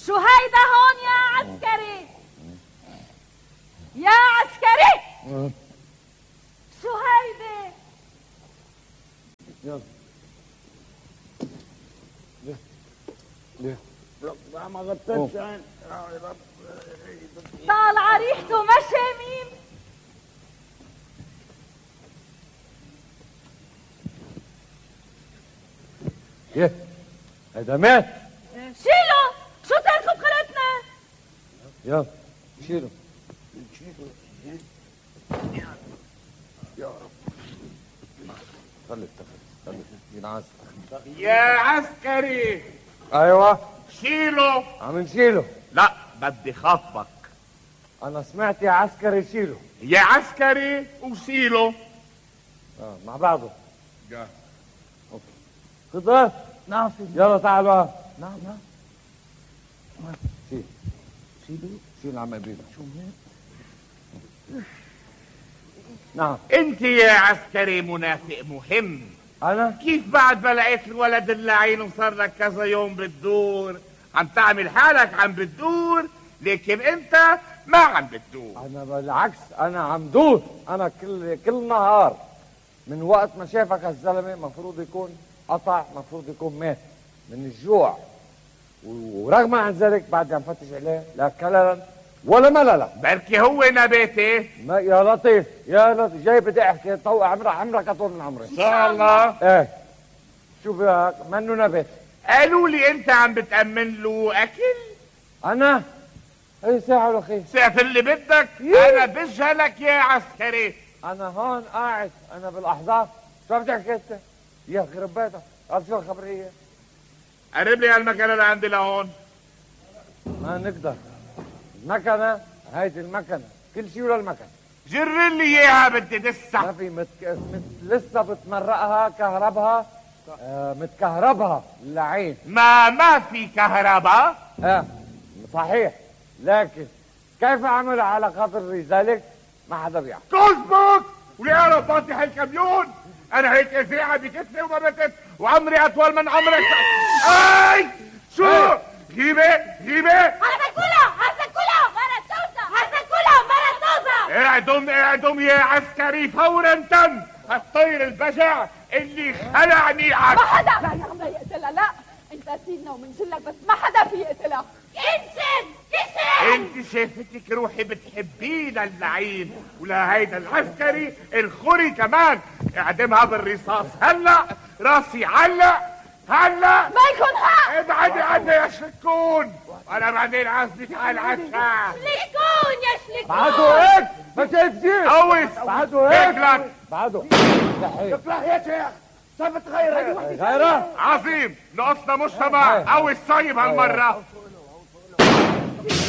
شو هيدا هون يا عسكري؟ يا عسكري شو هيدا؟ يلا ليه ما غطيتش عين. طالعة ريحته مشى مين؟ ايه هيدا مات. شيله، شو تركوا بخلتنا؟ يلا شيله. يا رب خلي ينعس. يا عسكري ايوه شيله. عم نشيله. لا بدي خطبك. انا سمعت يا عسكري شيله. يا عسكري وشيله مع بعضه. جا خضر. نعم يلا تعالوا. نعم شيل عم ابينا. شو نعم. انت يا عسكري منافق مهم. انا كيف بعد ما لقيت الولد اللعين وصار لك كذا يوم بتدور عم تعمل حالك عم بتدور، لكن انت ما عم بتدور. انا بالعكس انا عم دور. انا كل نهار من وقت ما شافك هالزلمه مفروض يكون قطع، مفروض يكون مات من الجوع، ورغم عن ذلك بعد عم فتش عليه لا كللا ولا مللا. بركي هو نباتي. يا لطيف يا لطيف جاي بدي احكي طوق عمرك اطول من عمري ان شاء الله. ايه شو بك منه نبات. قالوا لي انت عم بتأمن له اكل. انا اي ساعة اخي ساعة اللي بدك. انا بجهلك يا عسكري. انا هون قاعد انا بالاحضان. شو عم تحكي انت يا خرب بيتك؟ عرفت شو الخبريه؟ قرب لي هالمكنه اللي عندي لهون. ما نقدر. المكنه هيدي المكنه كل شيء ولا المكنه. جر لي اياها بدي دسها. ما في لسه بتمرقها كهربها. متكهربها اللعين. ما في كهرباء. صحيح، لكن كيف عمل على خاطر ذلك ما حدا بيعرف. كذبك وليه انا فاتح الكاميون. انا هيك ساعة بكتفي وما بتت وعمري اطول من عمرك. اي شو غيبة هرسكولا مرة توزة. هرسكولا مرة توزة. اعدم يا عسكري فورا. تم الطير البشع اللي خلعني ما حدا لا يا عم يقتلها. لا انت سيدنا ومنجلك بس ما حدا في يقتلها. انشد انت شافتك روحي بتحبينا اللعين ولا هيدا العسكري الخري كمان. اعدمها بالرصاص هلا. راسي علق هلا. ما يكون حق. ابعدي عني يا شكون. انا بعدين عازمك على العشاء. شلكون يا شلكون. بعده هيك ما شايف شيء. قوس بعده هيك لك بعده اطلع يا شيخ. صار بتغير غيره عظيم. نقصنا مجتمع قوي الصايب هالمره.